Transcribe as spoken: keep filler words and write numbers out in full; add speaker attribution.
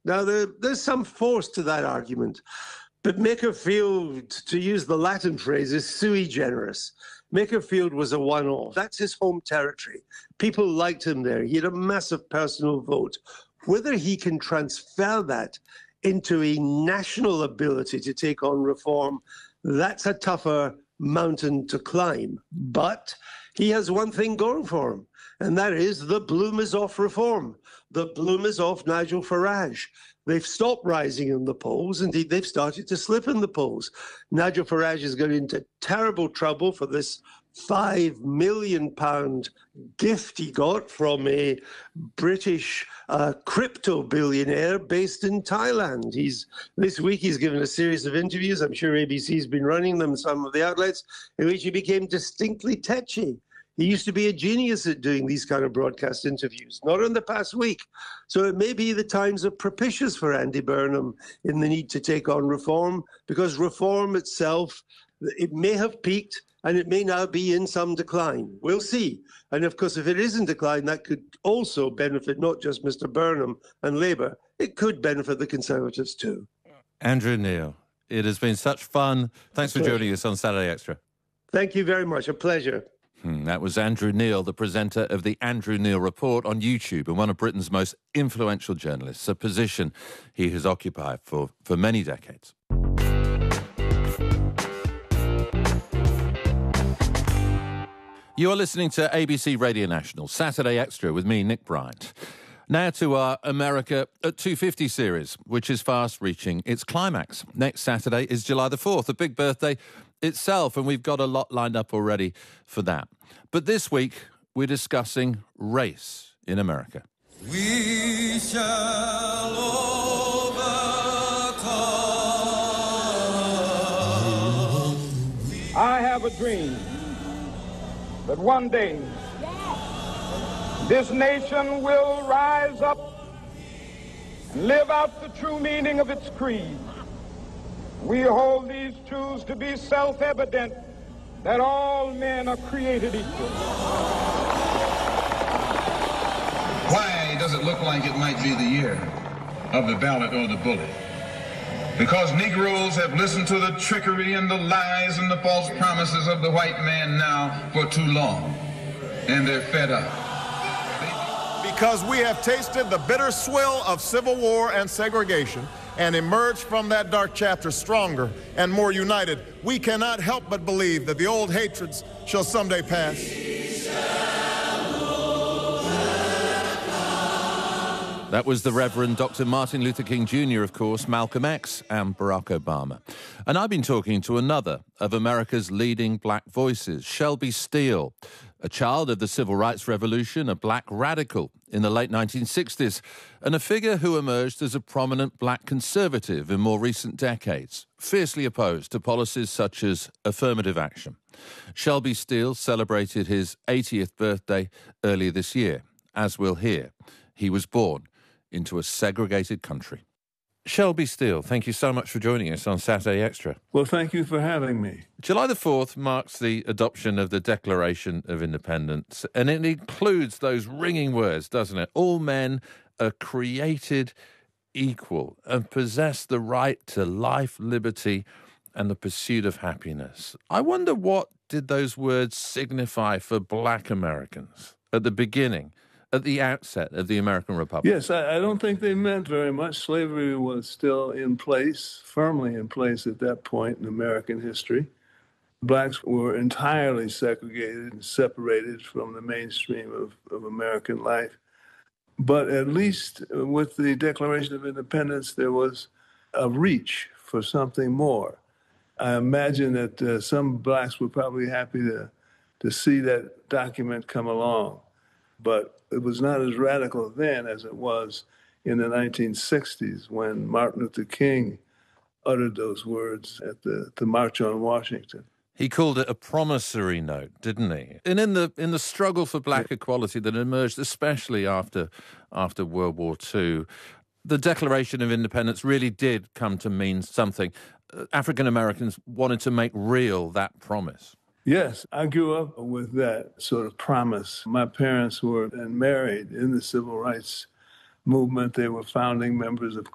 Speaker 1: Now, there, there's some force to that argument, but Makerfield, to use the Latin phrase, is sui generis. Makerfield was a one-off. That's his home territory. People liked him there. He had a massive personal vote. Whether he can transfer that into a national ability to take on reform, that's a tougher mountain to climb. But he has one thing going for him, and that is the bloom is off reform. The bloom is off Nigel Farage. They've stopped rising in the polls. Indeed, they've started to slip in the polls. Nigel Farage is going into terrible trouble for this five million pound gift he got from a British uh, crypto billionaire based in Thailand. He's this week he's given a series of interviews. I'm sure A B C's been running them, some of the outlets, in which he became distinctly tetchy. He used to be a genius at doing these kind of broadcast interviews, not in the past week. So it may be the times are propitious for Andy Burnham in the need to take on reform, because reform itself, it may have peaked and it may now be in some decline. We'll see. And of course, if it is in decline, that could also benefit not just Mister Burnham and Labour, it could benefit the Conservatives too.
Speaker 2: Andrew Neil, it has been such fun. Thanks for joining us on Saturday Extra.
Speaker 1: Thank you very much. A pleasure.
Speaker 2: Hmm, that was Andrew Neil, the presenter of the Andrew Neil Report on YouTube and one of Britain's most influential journalists, a position he has occupied for, for many decades. You are listening to A B C Radio National, Saturday Extra with me, Nick Bryant. Now to our America at two fifty series, which is fast reaching its climax. Next Saturday is July the fourth, a big birthday itself, and we've got a lot lined up already for that. But this week, we're discussing race in America.
Speaker 3: We shall overcome.
Speaker 4: I have a dream that one day this nation will rise up and live out the true meaning of its creed. We hold these truths to be self-evident, that all men are created equal.
Speaker 5: Why does it look like it might be the year of the ballot or the bullet? Because Negroes have listened to the trickery and the lies and the false promises of the white man now for too long, and they're fed up.
Speaker 6: Because we have tasted the bitter swill of civil war and segregation and emerged from that dark chapter stronger and more united, we cannot help but believe that the old hatreds shall someday pass.
Speaker 2: That was the Reverend Doctor Martin Luther King Junior, of course, Malcolm X and Barack Obama. And I've been talking to another of America's leading black voices, Shelby Steele, a child of the Civil Rights Revolution, a black radical in the late nineteen sixties, and a figure who emerged as a prominent black conservative in more recent decades, fiercely opposed to policies such as affirmative action. Shelby Steele celebrated his eightieth birthday earlier this year. As we'll hear, he was born into a segregated country. Shelby Steele, thank you so much for joining us on Saturday Extra.
Speaker 7: Well, thank you for having me.
Speaker 2: July the fourth marks the adoption of the Declaration of Independence, and it includes those ringing words, doesn't it? All men are created equal and possess the right to life, liberty, and the pursuit of happiness. I wonder, what did those words signify for black Americans at the beginning, at the outset of the American Republic?
Speaker 7: Yes, I, I don't think they meant very much. Slavery was still in place, firmly in place at that point in American history. Blacks were entirely segregated and separated from the mainstream of, of American life. But at least with the Declaration of Independence, there was a reach for something more. I imagine that uh, some blacks were probably happy to, to see that document come along. But it was not as radical then as it was in the nineteen sixties when Martin Luther King uttered those words at the, the March on Washington.
Speaker 2: He called it a promissory note, didn't he? And in the in the struggle for black equality that emerged, especially after after World War Two, the Declaration of Independence really did come to mean something. African Americans wanted to make real that promise.
Speaker 7: Yes, I grew up with that sort of promise. My parents were married in the civil rights movement. They were founding members of